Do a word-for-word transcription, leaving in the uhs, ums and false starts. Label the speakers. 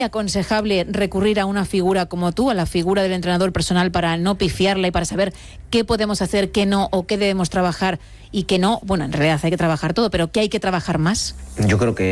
Speaker 1: aconsejable recurrir a una figura como tú, a la figura del entrenador personal, para no pifiarla y para saber qué podemos hacer, qué no, o qué debemos trabajar y qué no? Bueno, en realidad hay que trabajar todo, pero ¿qué hay que trabajar más?
Speaker 2: Yo creo que